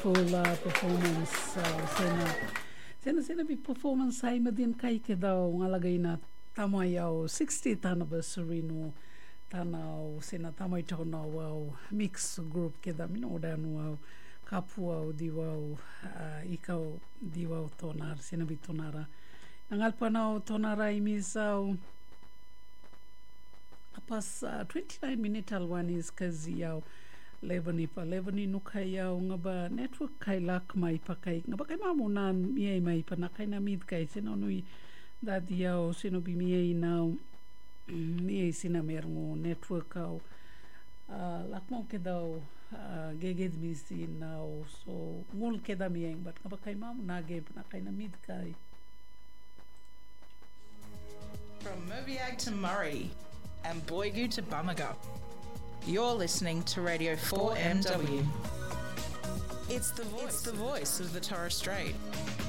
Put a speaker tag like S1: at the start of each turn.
S1: beautiful performance. Sena performance ay madin kay ke daw ngalagay na tamayaw 60th anniversary no tanaw sena tamay taw na wow mix group ke da minodan wow kapuaw diwaw ikaw diwaw tonar sena bitonara nangal panaw tonara imisaw apas 29 minute alwan is kaziyaw Levani no kaya nga ba network kay lak may pakay nga ba kay mamunan miyay may panakay na mid kay sino nui dadiyaw sino bimiyay na miyay sinamermo network kaw lak mo kedaw geged misi now so mul keda miyay but nga ba kay mamunagay panakay na mid kay.
S2: From Moviag to Murray and Boigu to Bamaga, you're listening to Radio 4MW. It's the voice of the Torres Strait.